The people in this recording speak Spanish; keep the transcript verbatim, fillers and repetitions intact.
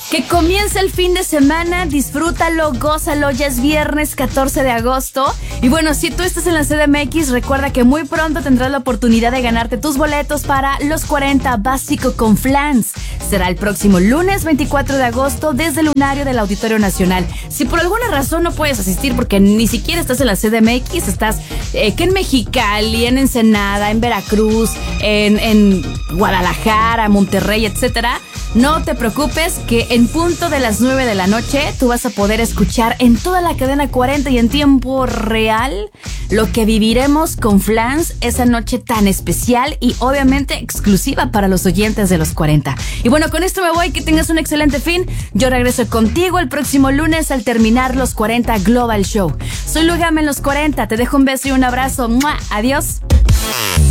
Que comience el fin de semana, disfrútalo, gózalo, ya es viernes catorce de agosto. Y bueno, si tú estás en la C D M X, recuerda que muy pronto tendrás la oportunidad de ganarte tus boletos para los cuarenta Básico con Flans. Será el próximo lunes veinticuatro de agosto desde el Lunario del Auditorio Nacional. Si por alguna razón no puedes asistir porque ni siquiera estás en la C D M X, estás eh, que en Mexicali, en Ensenada, en Veracruz, en, en Guadalajara, Monterrey, etcétera, no te preocupes, que en punto de las nueve de la noche tú vas a poder escuchar en toda la cadena cuarenta y en tiempo real lo que viviremos con Flans esa noche tan especial y obviamente exclusiva para los oyentes de los cuarenta. Y bueno, con esto me voy, que tengas un excelente fin. Yo regreso contigo el próximo lunes al terminar los cuarenta Global Show. Soy Lugama en los cuarenta, te dejo un beso y un abrazo. ¡Mua! Adiós.